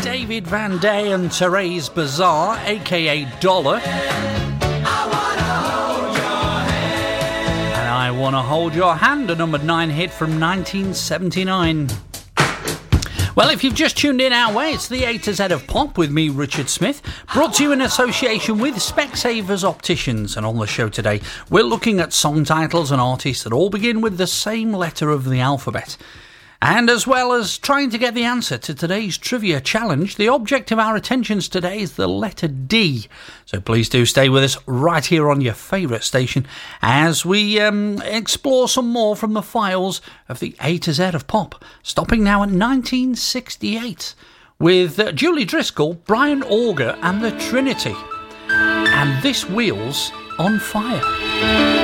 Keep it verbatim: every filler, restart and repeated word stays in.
David Van Day and Therese Bazaar, aka Dollar. And I Wanna Hold Your Hand, a number nine hit from nineteen seventy-nine. Well, if you've just tuned in our way, it's the A to Z of Pop with me, Richard Smith, brought to you in association with Specsavers Opticians. And on the show today, we're looking at song titles and artists that all begin with the same letter of the alphabet. And as well as trying to get the answer to today's trivia challenge, the object of our attentions today is the letter D. So please do stay with us right here on your favourite station as we um, explore some more from the files of the A to Z of Pop, stopping now at nineteen sixty-eight with uh, Julie Driscoll, Brian Auger and the Trinity. And This Wheel's on Fire.